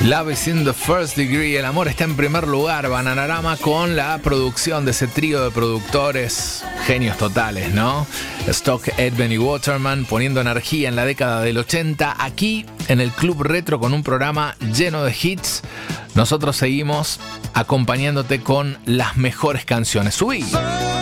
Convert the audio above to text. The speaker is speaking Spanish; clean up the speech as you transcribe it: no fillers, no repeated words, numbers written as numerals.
Love is in the first degree, el amor está en primer lugar. Bananarama con la producción de ese trío de productores, genios totales, ¿no? Stock, Edben y Waterman, poniendo energía en la década del 80, aquí en el Club Retro con un programa lleno de hits. Nosotros seguimos acompañándote con las mejores canciones. ¡Subí!